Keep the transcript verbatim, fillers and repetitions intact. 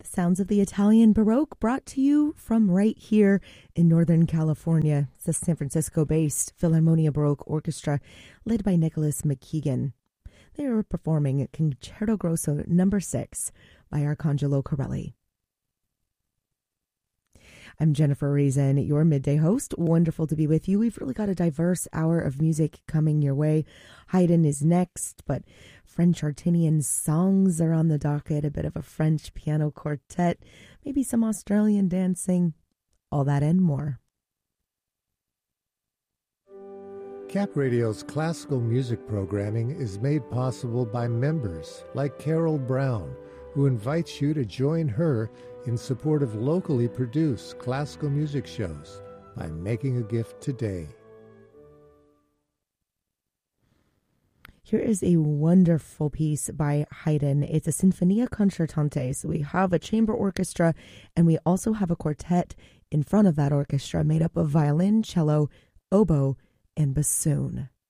Sounds of the Italian Baroque brought to you from right here in Northern California. It's the San Francisco-based Philharmonia Baroque Orchestra led by Nicholas McKeegan. They are performing Concerto Grosso number six by Arcangelo Corelli. I'm Jennifer Reason, your midday host. Wonderful to be with you. We've really got a diverse hour of music coming your way. Haydn is next, but French Artinian songs are on the docket, a bit of a French piano quartet, maybe some Australian dancing, all that and more. Cap Radio's classical music programming is made possible by members like Carol Brown, who invites you to join her in support of locally produced classical music shows by making a gift today. Here is a wonderful piece by Haydn. It's a Sinfonia Concertante. So we have a chamber orchestra, and we also have a quartet in front of that orchestra made up of violin, cello, oboe, and bassoon.